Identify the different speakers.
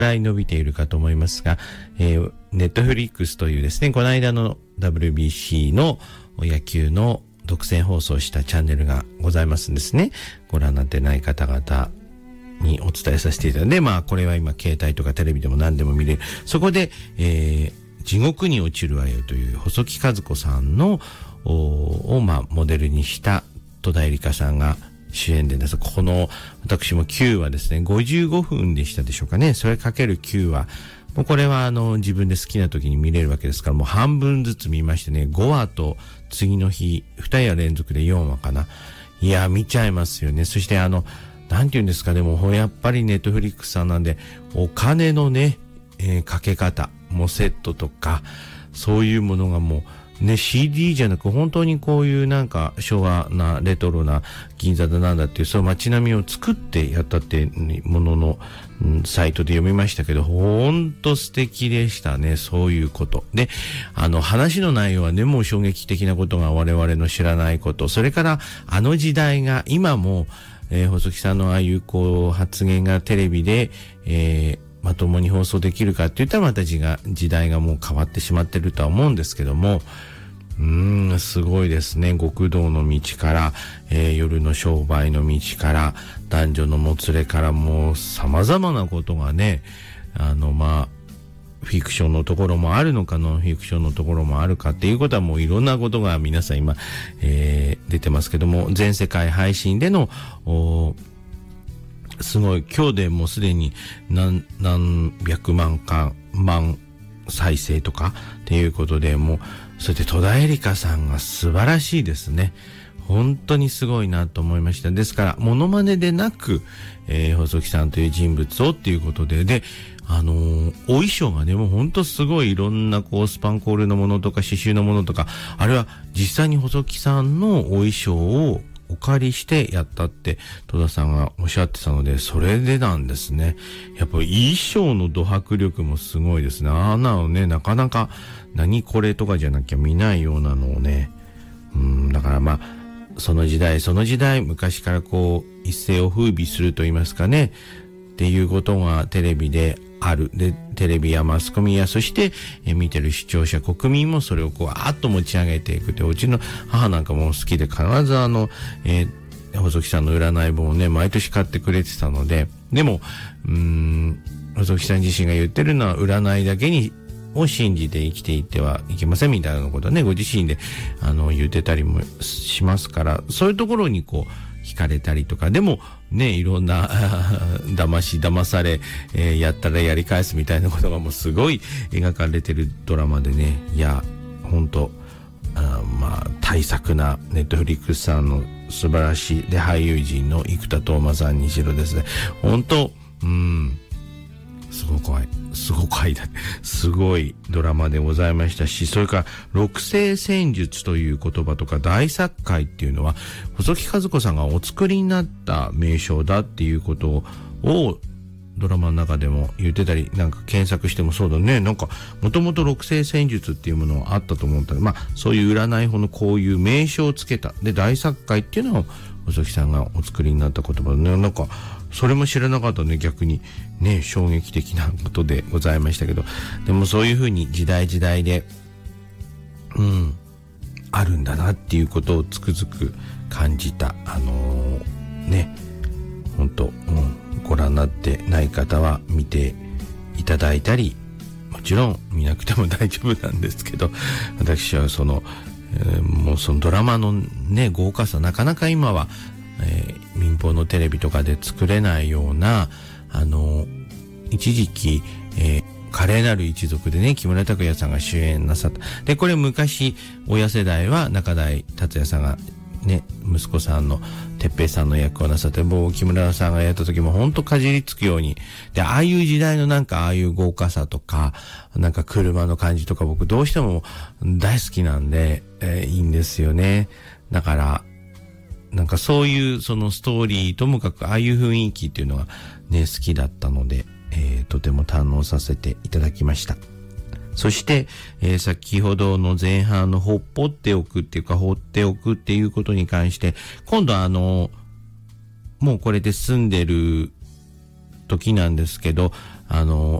Speaker 1: らい伸びているかと思いますが、ネットフリックスというですね、この間の WBC の野球の独占放送したチャンネルがございますんですね。ご覧になってない方々にお伝えさせていただいて、まあこれは今携帯とかテレビでも何でも見れる。そこで、地獄に落ちるわよという細木数子さんのモデルにした戸田恵梨香さんが主演でです。この私も9話ですね、55分でしたでしょうかね。それかける9話。もうこれは自分で好きな時に見れるわけですから、もう半分ずつ見ましてね、5話と次の日2夜連続で4話かな。いや見ちゃいますよね。そしてなんて言うんですかね、もうやっぱりネットフリックスさんなんでお金のね、かけ方もセットとかそういうものがもうね CD じゃなく本当にこういうなんか昭和なレトロな銀座だなんだっていうそういう街並みを作ってやったってものの、サイトで読みましたけどほんと素敵でしたね。そういうことで話の内容はねもう衝撃的なことが我々の知らないこと、それから時代が今も細木さんのああいうこう発言がテレビで、まともに放送できるかって言ったらまた時代がもう変わってしまってるとは思うんですけども、すごいですね。極道の道から、夜の商売の道から男女のもつれからもう様々なことがね、フィクションのところもあるのかノンフィクションのところもあるかっていうことはもういろんなことが皆さん今、出てますけども、全世界配信でのすごい今日でもうすでに何百万再生とかっていうことでもうそれで戸田恵梨香さんが素晴らしいですね。本当にすごいなと思いました。ですからモノマネでなく、細木さんという人物をっていうことでお衣装がねもう本当すごいいろんなこうスパンコールのものとか刺繍のものとか、あれは実際に細木さんのお衣装をお借りしてやったって戸田さんがおっしゃってたので、それでなんですね。やっぱり衣装のド迫力もすごいですね。あんなのねなかなか何これとかじゃなきゃ見ないようなのをね、だからその時代昔からこう一世を風靡すると言いますかねっていうことがテレビである。で、テレビやマスコミや、そして、見てる視聴者、国民もそれをこう、あっと持ち上げていく。で、うちの母なんかも好きで、必ず細木さんの占い本をね、毎年買ってくれてたので、でも、細木さん自身が言ってるのは、占いだけを信じて生きていってはいけませんみたいなことはね、ご自身で、言ってたりもしますから、そういうところにこう、惹かれたりとか、でもね、いろんな騙され、やったらやり返すみたいなことがもうすごい描かれてるドラマでね、いや本当大作なネットフリックスさんの素晴らしいで俳優陣の生田斗真さんにしろですね、本当すごいドラマでございましたし、それから六星占術という言葉とか大殺界っていうのは細木数子さんがお作りになった名称だっていうことをドラマの中でも言ってたり、なんか検索してもそうだね、なんかもともと六星占術っていうものはあったと思ったら、そういう占い法のこういう名称をつけたで大殺界っていうのを細木さんがお作りになった言葉でね、なんかそれも知らなかったね、逆にね、衝撃的なことでございましたけど、でもそういうふうに時代であるんだなっていうことをつくづく感じた。本当、ご覧になってない方は見ていただいたり、もちろん見なくても大丈夫なんですけど、私はもうそのドラマのね豪華さ、なかなか今は民放のテレビとかで作れないような一時期、華麗なる一族でね木村拓哉さんが主演なさった。でこれ昔親世代は中台達也さんがね息子さんの哲平さんの役をなさって、木村さんがやった時も本当かじりつくようにで、ああいう時代のなんかああいう豪華さとかなんか車の感じとか僕どうしても大好きなんで、いいんですよね。だからなんかそういうそのストーリーともかくああいう雰囲気っていうのがね好きだったので、とても堪能させていただきました。そして、先ほどの前半の放っておくっていうことに関して、今度もうこれで住んでる時なんですけど、